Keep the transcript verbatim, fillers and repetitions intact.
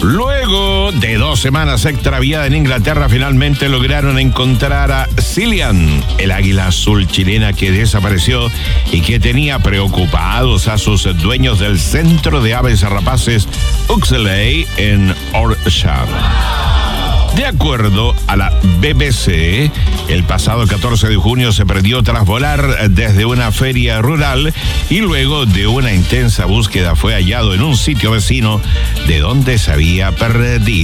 Luego de dos semanas extraviada en Inglaterra, finalmente lograron encontrar a Cillian, el águila azul chilena que desapareció y que tenía preocupados a sus dueños del centro de aves rapaces Uxley en Ayrshire. De acuerdo a la B B C, el pasado catorce de junio se perdió tras volar desde una feria rural y luego de una intensa búsqueda fue hallado en un sitio vecino de donde se había perdido.